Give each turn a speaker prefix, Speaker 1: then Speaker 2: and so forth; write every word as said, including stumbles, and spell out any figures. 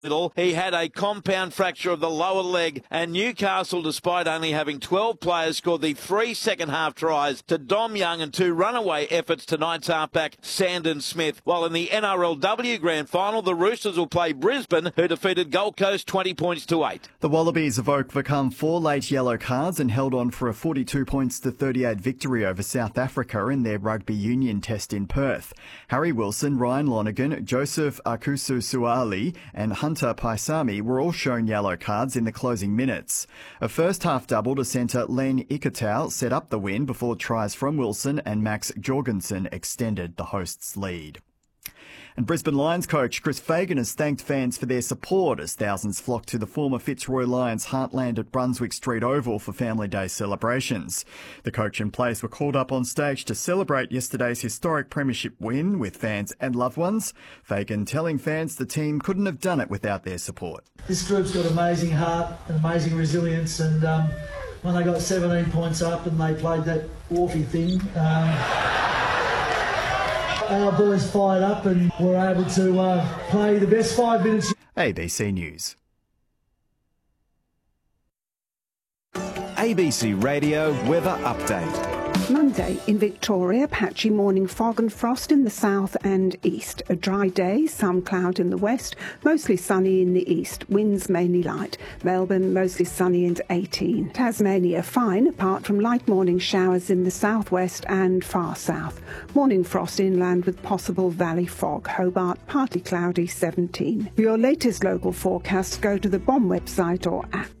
Speaker 1: He had a compound fracture of the lower leg, and Newcastle, despite only having twelve players, scored the three second-half tries to Dom Young and two runaway efforts to Knights halfback Sandon Smith. While in the N R L W Grand Final, the Roosters will play Brisbane, who defeated Gold Coast twenty points to eight.
Speaker 2: The Wallabies have overcome four late yellow cards and held on for a forty-two points to thirty-eight victory over South Africa in their rugby union test in Perth. Harry Wilson, Ryan Lonergan, Joseph Akusu-Suali and Hunter Paisami were all shown yellow cards in the closing minutes. A first-half double to centre Len Ikitau set up the win before tries from Wilson and Max Jorgensen extended the hosts' lead. And Brisbane Lions coach Chris Fagan has thanked fans for their support as thousands flocked to the former Fitzroy Lions heartland at Brunswick Street Oval for Family Day celebrations. The coach and players were called up on stage to celebrate yesterday's historic premiership win with fans and loved ones. Fagan telling fans the team couldn't have done it without their support.
Speaker 3: This group's got amazing heart and amazing resilience, and um, when they got seventeen points up and they played that Wharfie thing, um, our boys fired up and were able to uh, play the best five minutes.
Speaker 2: A B C News.
Speaker 4: A B C Radio Weather Update.
Speaker 5: Monday in Victoria, patchy morning fog and frost in the south and east. A dry day, some cloud in the west, mostly sunny in the east, winds mainly light. Melbourne, mostly sunny and eighteen. Tasmania, fine, apart from light morning showers in the southwest and far south. Morning frost inland with possible valley fog. Hobart, partly cloudy, seventeen. For your latest local forecasts, go to the B O M website or app.